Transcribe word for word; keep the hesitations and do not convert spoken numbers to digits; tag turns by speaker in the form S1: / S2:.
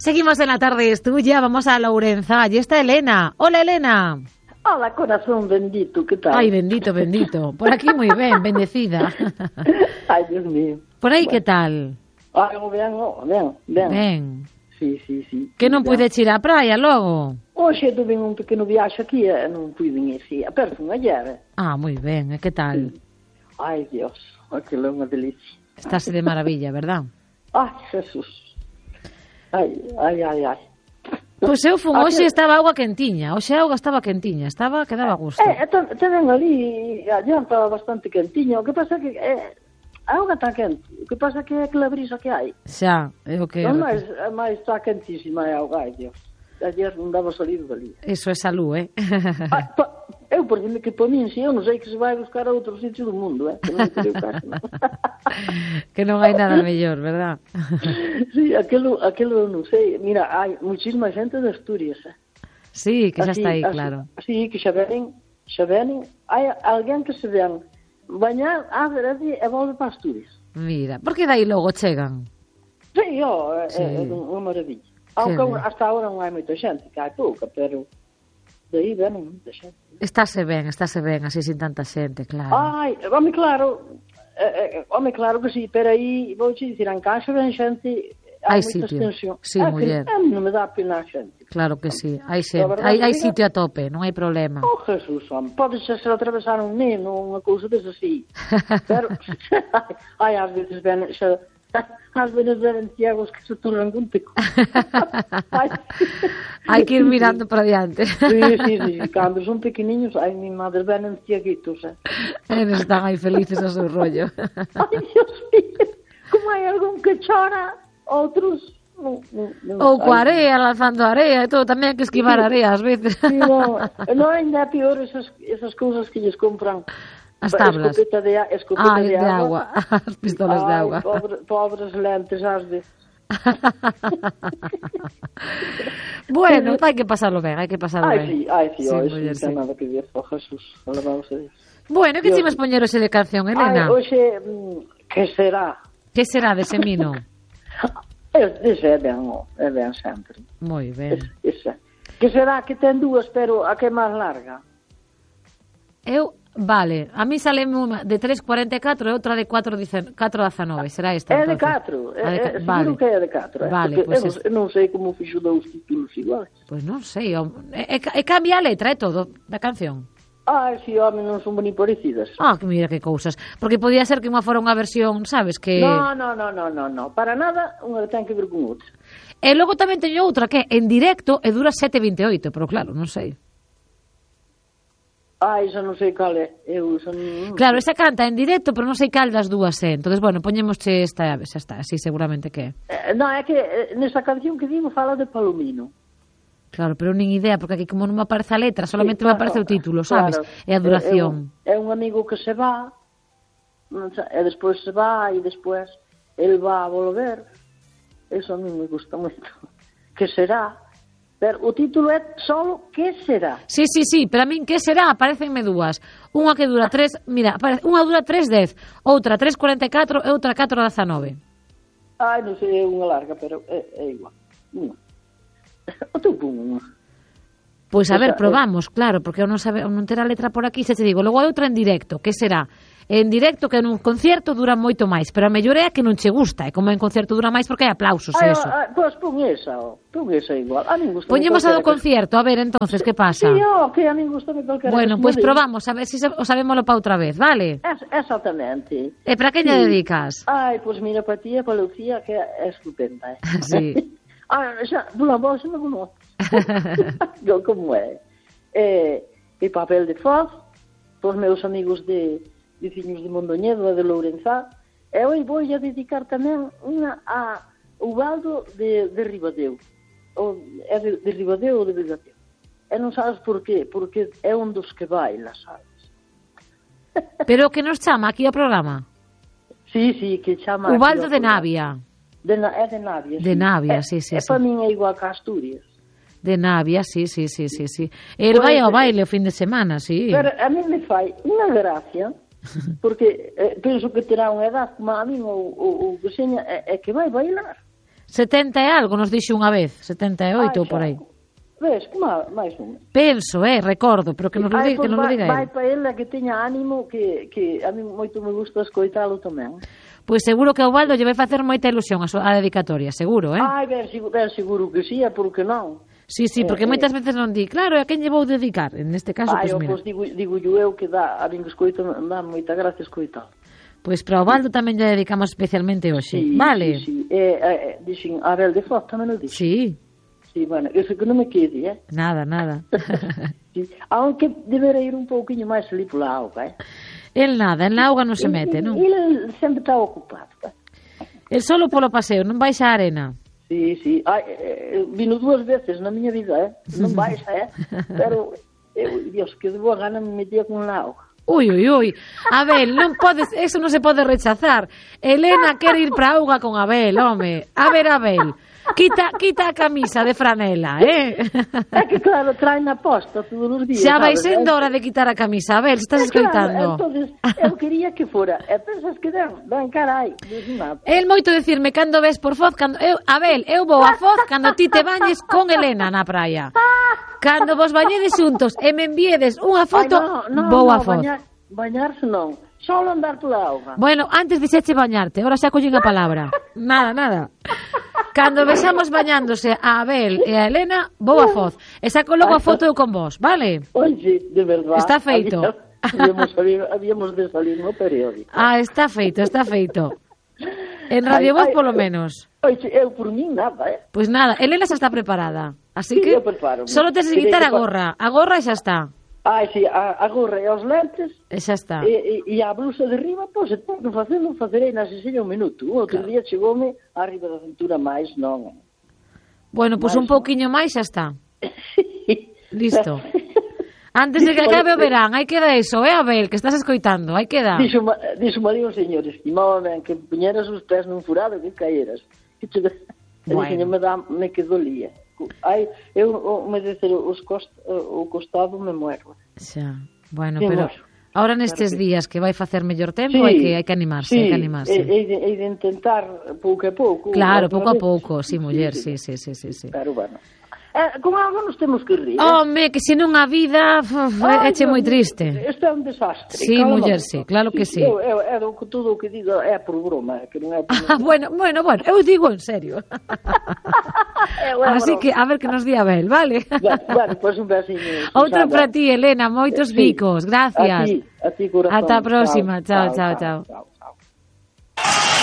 S1: Seguimos en La Tarde es Tuya, vamos a Lourenço. Allí está Elena. Hola, Elena.
S2: Hola, corazón bendito, ¿qué tal?
S1: Ay, bendito, bendito. Por aquí muy bien, bendecida.
S2: Ai, Dios mío.
S1: Por aí,
S2: Bueno.
S1: que tal?
S2: Ai, oh, ben, oh, ben, ben.
S1: Ben.
S2: Sí, sí, sí.
S1: Que non
S2: Ben.
S1: puides ir á praia logo?
S2: Hoxe tuve un pequeno viaxe aquí e non puiden ir, sí. Aperto unha llave.
S1: Ah, moi ben, e que tal?
S2: Ai, Dios, aquilo é unha delicia.
S1: Estás de maravilla, verdad?
S2: Ai, Jesús. Ai, ai, ai, ai.
S1: Pois eu fun,
S2: Aquí-
S1: hoxe estaba auga quentiña, hoxe a auga estaba quentiña, estaba que daba gusto.
S2: Eh, tam- tamén ali adianta bastante quentiño. O que pasa que eh, a auga está quente. O que pasa que é aquela brisa que hai.
S1: Xa, é o que...
S2: Non máis, máis está quentísima a auga, ai, Dios. Ayer non daba salido dali.
S1: Eso é salud, eh?
S2: Ai, pa, eu, por exemplo, que para min, se eu non sei que se vai buscar a outro sitio do mundo, eh? Que non creo caso, non?
S1: Que non hai nada mellor, verdad?
S2: Sí, aquilo, aquilo non sei. Mira, hai muchísima xente de Asturias, eh?
S1: Sí, que xa
S2: Así-
S1: está aí,
S2: así-
S1: claro.
S2: Sí, que xa venen, xa venen. Hai alguén que se ven bañar a Veredi e volve para Asturias.
S1: Mira, porque dai logo chegan?
S2: Sí, ó, é,
S1: Sí.
S2: é unha maravilla. Aunque
S1: ben.
S2: hasta ahora non hai moita xente, que hai pouca, pero de aí ven moita xente.
S1: Estáse ben, estáse ben, así sin tanta xente, claro.
S2: Ai, home, claro, eh, eh, home, claro que sí, pero aí, vou te dicir, en Canxa ven xente, hai
S1: Hai
S2: moita
S1: sitio.
S2: extensión.
S1: Sí,
S2: É que
S1: muller.
S2: a mí non me dá pena a xente.
S1: Claro que sí, hai
S2: A
S1: xente,
S2: verdade
S1: hai, hai
S2: diga-
S1: sitio a tope, non hai problema.
S2: Oh, Jesús, home, pode ser se atravesar un neno, unha cousa desa así. Pero, ai, ás veces ven, xa, ás veces ven ciegos que se tornan con teco. Ai.
S1: Hai que ir mirando para diante.
S2: Sí, sí, sí, cando son pequeniños, ai, mi madre ven cieguitos, eh.
S1: Eles están aí felices ao seu rollo.
S2: Ai, Dios mío, como hai algún que chora, outros... Non, non, non,
S1: Ou coa
S2: ai,
S1: area, lanzando area e todo, tamén hai que esquivar a area ás veces.
S2: Sí, non, non ainda é peor esas, esas cousas que lles compran.
S1: As tablas.
S2: Escopeta de, a- escopeta
S1: Ai,
S2: de,
S1: de
S2: agua.
S1: agua, as pistolas de
S2: Ai,
S1: agua.
S2: Pobre, pobres lentes, as de...
S1: Bueno, hai que pasarlo ben, hai que pasarlo
S2: Ai,
S1: ben.
S2: sí, ai, sí,
S1: Sí,
S2: oh,
S1: muller,
S2: eso non
S1: sí.
S2: ten nada que ver, oh, Jesús, alabado sea Dios.
S1: Bueno, que
S2: Dios.
S1: times poñer hoxe de canción, Elena?
S2: Ai, hoxe, mm, que será?
S1: Que será de semino?
S2: Ese é ben, oh, é ben sempre.
S1: Moi ben.
S2: Ese, ese. Que será que ten dúas, pero a que é máis larga?
S1: Eu, vale, a mí sale unha de tres cuarenta e catro e outra de cuatro dezanove, será esta?
S2: É de
S1: entonces?
S2: catro,
S1: A de
S2: é,
S1: ca-
S2: é,
S1: vale.
S2: seguro que é de catro. Eh?
S1: Vale,
S2: Porque
S1: pois
S2: eu,
S1: es-
S2: non, eu non sei como fixo dous títulos iguais.
S1: Pois non sei, o- e, e, e cambia a letra e todo da canción.
S2: Ai, si, home, non son boni parecidas.
S1: Ah, que mira que cousas. Porque podía ser que unha fora unha versión, sabes, que...
S2: No, no, no, no, no, no, para nada unha ten que ver con outra.
S1: E logo tamén teño outra que é en directo e dura sete vinte e oito, pero claro, non sei.
S2: Ai, xa non sei cal é. Eu xa non...
S1: Claro, esa canta en directo, pero non sei cal das dúas é. Entonces, bueno, poñémosche esta, xa está, así seguramente que é.
S2: Eh, non, é que eh, nesa canción que digo fala de Palomino.
S1: Claro, pero nin idea, porque aquí como non me aparece a letra, solamente
S2: Sí,
S1: me
S2: claro,
S1: aparece o título, sabes?
S2: claro.
S1: E a duración.
S2: É, é, un, é un amigo que se va, non sa- e despois se va, e despois el va a volver. Eso a mí me gusta moito. Que será? Pero o título é solo Que será?
S1: Sí, sí, sí, pero a min que será? Aparecenme dúas. Unha que dura tres, mira, aparece, unha dura tres dez, outra tres cuarenta e catro e outra catro dezanove.
S2: Ai, non sei, é unha larga, pero é, é igual. Unha. O teu pon unha.
S1: Pois a
S2: Esa,
S1: ver,
S2: eh.
S1: probamos, claro, porque eu non sabe, eu non ter a letra por aquí, se te digo, logo hai outra en directo, que será? En directo que nun concerto dura moito máis, pero a mellor é a que non che gusta, e como en concerto dura máis porque hai aplausos e
S2: Ai,
S1: eso.
S2: ai, pois pon esa, oh. Pon esa igual. A min gusta.
S1: Poñemos a do concierto, a ver entonces que pasa.
S2: Sí, oh, que a min gusta calquera.
S1: Bueno, pois pues probamos, a ver se si o sabémoslo para outra vez, vale?
S2: Es, exactamente.
S1: E para que lle dedicas?
S2: Ai, pois mira, para ti e para Lucía, que é estupenda, eh?
S1: Sí.
S2: Ah, xa, dula voz, non conozco. Yo, como é? Eh, e papel de Foz, pos meus amigos de veciños de Mondoñedo e de Lourençá, e hoy vou a dedicar tamén unha a Ubaldo de, de Ribadeo. O, é de, de Ribadeo ou de Ribadeo. E non sabes por qué, porque é un dos que baila, sabes?
S1: Pero que nos chama aquí ao programa?
S2: Sí, sí, que chama...
S1: Ubaldo
S2: aquí
S1: de
S2: ao programa.
S1: Navia.
S2: De, na- é de Navia,
S1: De
S2: sí.
S1: Navia,
S2: É-
S1: sí, sí,
S2: É
S1: sí.
S2: para min é igual que Asturias.
S1: De Navia, sí, sí, sí, sí, sí. El
S2: Pois,
S1: vai ao
S2: eh,
S1: baile o fin de semana, sí.
S2: Pero a mí me fai unha gracia, porque eh, penso que terá unha edad como a mí ou, ou, ou que seña, é, é que vai bailar.
S1: setenta e algo, nos dixo unha vez, setenta e oito ou por aí.
S2: Ves, que má, máis un.
S1: Penso, eh, recordo, pero que nos lo diga, que nos lo diga
S2: vai,
S1: ele.
S2: Vai para ele que teña ánimo, que, que a mí moito me gusta escoitalo tamén.
S1: Pois seguro que ao Baldo lle vai facer moita ilusión a, súa, a dedicatoria, seguro, eh?
S2: Ai, ben, seguro, ben, seguro que sí, é porque non.
S1: Sí, sí, porque eh, moitas eh. veces non di, claro, a quen lle vou dedicar? En este caso,
S2: Ai,
S1: pois mira.
S2: Pois digo, digo eu que dá, a min que escoito, dá moita gracia escoitalo.
S1: Pois para o Baldo tamén lle dedicamos especialmente hoxe,
S2: sí,
S1: vale?
S2: Sí, sí, eh, eh, dixen, Abel de Foz tamén o dixen.
S1: Sí.
S2: Sí, bueno, eso que non me quede, eh?
S1: Nada, nada.
S2: Sí. Aunque deberá ir un pouquinho máis ali pola auga, eh?
S1: El nada, en la auga non se mete, non?
S2: Ele sempre está ocupado, eh?
S1: El solo polo paseo, non vais á arena.
S2: Sí, sí. Ai, eh, vino dúas veces na miña vida, eh? Non vais, eh? Pero, eu, Dios, que de boa gana me metía con la auga.
S1: Ui, ui, ui. Abel, non podes, eso non se pode rechazar. Elena quer ir pra auga con Abel, home. A ver, Abel. Quita, quita a camisa de franela, eh?
S2: É que claro, traen a posta todos os días.
S1: Xa vai
S2: sabes,
S1: sendo
S2: eh?
S1: hora de quitar a camisa, Abel, estás
S2: é
S1: escoitando.
S2: Claro, entonces, eu quería que fora. E pensas que den, ben carai, desnado.
S1: El moito decirme cando ves por Foz, cando eu, Abel, eu vou a Foz cando ti te bañes con Elena na praia. Cando vos bañedes xuntos e me enviedes unha foto,
S2: Ay, no, no,
S1: vou a
S2: no,
S1: Foz.
S2: Bañar, bañarse non, solo andar pola auga.
S1: Bueno, antes dixeche bañarte, ahora xa collín a palabra. Nada, nada. Cando vexamos bañándose a Abel e a Elena, vou a Foz. E saco logo a foto eu con vos, vale?
S2: Oye, de verdad.
S1: Está feito.
S2: Habíamos, habíamos, habíamos de salir no periódico.
S1: Ah, está feito, está feito. En Radio Voz, polo menos.
S2: Oye, eu por min nada, eh?
S1: Pois nada, Elena xa está preparada. Así
S2: Sí,
S1: que
S2: eu preparo.
S1: solo tes que quitar a gorra. A gorra e xa está.
S2: Ai, si, a, a gorra e os lentes
S1: E xa está.
S2: e, e, e a blusa de riba, pois, ten que facer, non facerei na sesiña un minuto. O outro
S1: Claro.
S2: día chegoume arriba da cintura máis, non.
S1: Bueno, pois un pouquiño máis xa está. Listo. Antes de que
S2: Dixo-
S1: acabe o verán, hai que dar eso, eh, Abel, que estás escoitando, hai que dar.
S2: Dixo, ma- dixo María un señor, estimaba ben que puñeras os pés nun furado que caeras. Que te...
S1: Bueno.
S2: Bueno. Me, dá, me que dolía. Ai, eu, o, me dizer, os cost, o costado me muero.
S1: Xa. Bueno,
S2: Sí,
S1: pero
S2: mozo.
S1: ahora nestes
S2: Claro que-
S1: días que vai facer mellor tempo, hai que hai que animarse,
S2: sí,
S1: hai que animarse.
S2: Hei de, hei de intentar pouco a pouco.
S1: Claro,
S2: outra
S1: pouco a
S2: vez.
S1: pouco, sí, muller, sí, sí, sí, sí, sí.
S2: Pero bueno. Eh, con algo nos temos que rir. eh?
S1: Home, que se non a vida uf,
S2: Ai,
S1: éche moi
S2: Dios,
S1: triste.
S2: Isto é un desastre.
S1: Sí,
S2: calma.
S1: muller, sí, claro que sí.
S2: Eu, eu, eu, eu, todo o que digo é por broma, que non é por...
S1: Ah, bueno, bueno, bueno, eu digo en serio.
S2: Eu, é
S1: Así
S2: broma.
S1: que, a ver que nos di Abel, vale?
S2: Bueno, bueno, pois un besiño.
S1: Outro
S2: Susana.
S1: para ti, Elena, moitos
S2: Sí.
S1: bicos, gracias.
S2: A ti, a ti, corazón.
S1: Ata a próxima, chao, chao, chao.
S2: chao, chao.